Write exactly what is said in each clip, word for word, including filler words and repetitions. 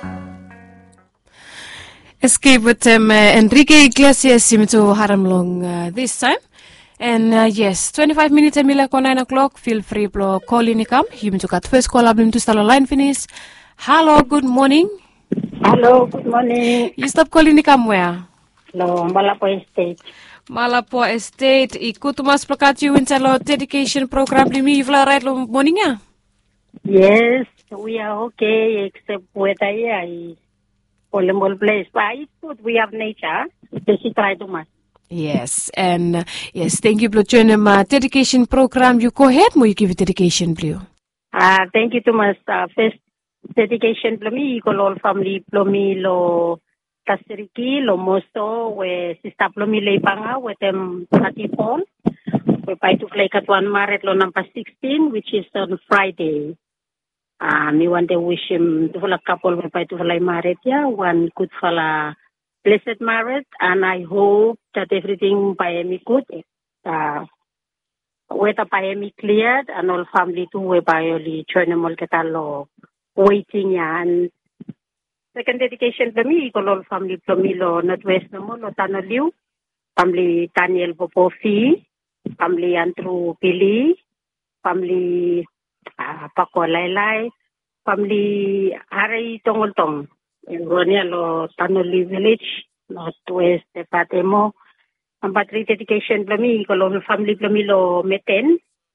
Escape with um, uh, Enrique Iglesias seem to haramlong uh, this time. And uh, yes, twenty-five minutes and mila nine o'clock. Feel free to call in come. You to cut first call up to start line finish. Hello, good morning. Hello, good morning. You stop calling in come where? Hello, Malapo Estate. Malapo Estate. Ikut mas plakat you in the dedication program. Limi you right morning ya? Yes, we are okay except weather here is Colombo place. But it's good. We have nature. Just try to much. Yes, and uh, yes, thank you for joining my dedication program. You go ahead, mo you give dedication, Blue. Ah, uh, thank you too much. Uh, first dedication plomi ko all family plomi lo kasiriki lo mosto we sista plomi le panga we them thirty-four. We pay to play kat one Maret lo number sixteen, which is on Friday. Ah, uh, me want to wish him the whole couple we pay to play Maret ya one good fella. Blessed marriage, and I hope that everything by me good. Uh, whether by me cleared and all family too, we by only join them all ketalo waiting ya. And second dedication to me, all family to me lo Northwest no mo lo Tanoliu, family Daniel Popofi, family Andrew Pili, family uh, Paco Lailai, family Hari Tongoltong. In Ronia lo Tanoli Village, Northwest de Patemo. Ang battery dedication plami, ko lo family plami lo Meten,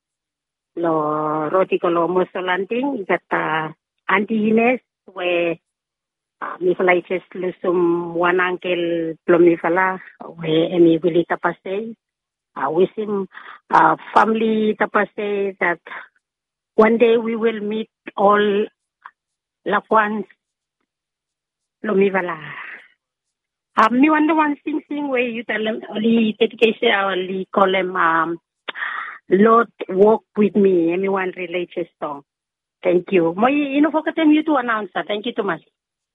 lo Roti ko lo Mosolanting, ikat uh, Auntie Ines, we uh, mi falay just lusum one uncle plami fala, we emi wili tapase. Uh, we sim uh, family tapase that one day we will meet all loved ones. Lumivala. Um, me wonder one thing, thing where you tell them, only dedication, only call them, um, Lord, walk with me, and me one religious song. Thank you. Mo, you know, for them you to announce that. Thank you too much.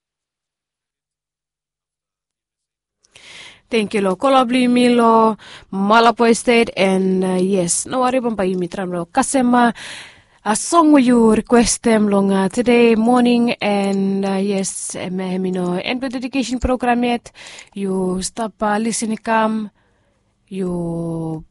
Thank you, lo. Kolabli milo, Malapo Estate, and uh, yes, no worry, bamba yimitram lo. Kasema. A song you request them long uh, today morning, and uh, yes, you know, end the dedication program yet. You stop uh, listening, come. You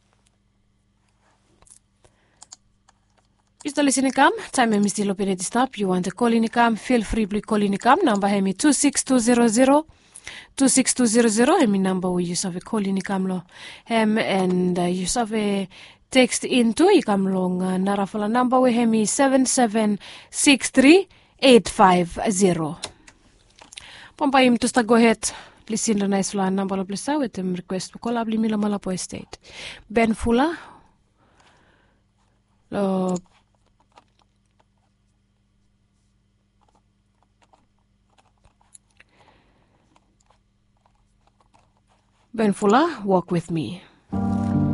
you start listening, come. Time I'm still open to stop. You want to call in, come. Feel free to call in, come. Number hemi two six two zero zero. two six two zero zero. Hemi number we use of a call in, come lo. Hem and uh, use of a text into ikam long uh, narafala number we hemi seven seven six three eight five zero. Pompaim to sta go ahead. Listen to nice la number of blessa with them request to call up Mila Malapo Estate. Ben Fula. Lo Ben Fula, walk with me.